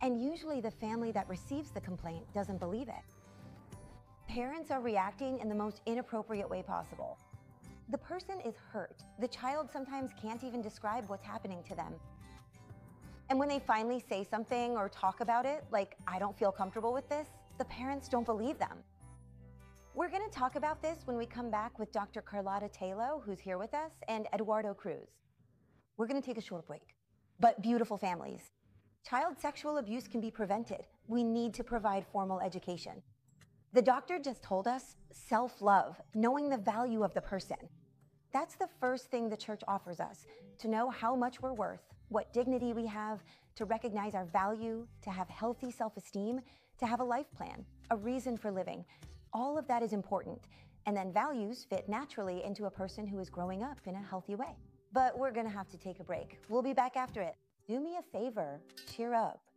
And usually the family that receives the complaint doesn't believe it. Parents are reacting in the most inappropriate way possible. The person is hurt. The child sometimes can't even describe what's happening to them. And when they finally say something or talk about it, like, I don't feel comfortable with this, the parents don't believe them. We're going to talk about this when we come back with Dr. Carlotta Talo, who's here with us, and Eduardo Cruz. We're going to take a short break. But beautiful families, child sexual abuse can be prevented. We need to provide formal education. The doctor just told us self-love, knowing the value of the person. That's the first thing the church offers us, to know how much we're worth, what dignity we have, to recognize our value, to have healthy self-esteem, to have a life plan, a reason for living. All of that is important. And then values fit naturally into a person who is growing up in a healthy way. But we're going to have to take a break. We'll be back after it. Do me a favor, cheer up.